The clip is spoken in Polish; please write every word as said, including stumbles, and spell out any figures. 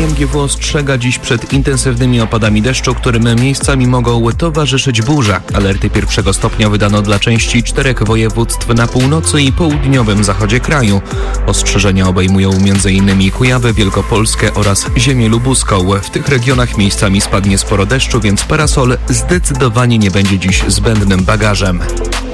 I M G W ostrzega dziś przed intensywnymi opadami deszczu, którym miejscami mogą towarzyszyć burze. Alerty pierwszego stopnia wydano dla części czterech województw na północy i południowym zachodzie kraju. Ostrzeżenia obejmują m.in. Kujawy, Wielkopolskę oraz ziemię lubuską. W tych regionach miejscami spadnie sporo deszczu, więc parasol zdecydowanie nie będzie dziś zbędnym bagażem.